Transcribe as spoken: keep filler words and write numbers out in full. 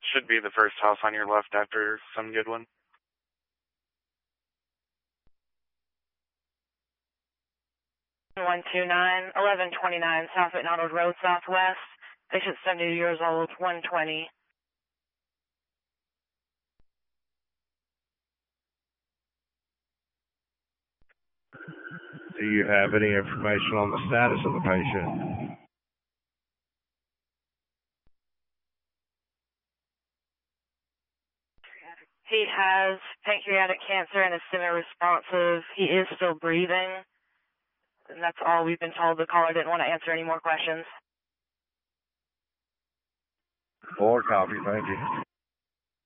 Should be the first house on your left after some good one. one two nine, eleven twenty-nine South McDonald Road, Southwest. Patient seventy years old, one twenty. Do you have any information on the status of the patient? He has pancreatic cancer and is semi-responsive. He is still breathing. And that's all we've been told. The caller didn't want to answer any more questions. Four copy, thank you.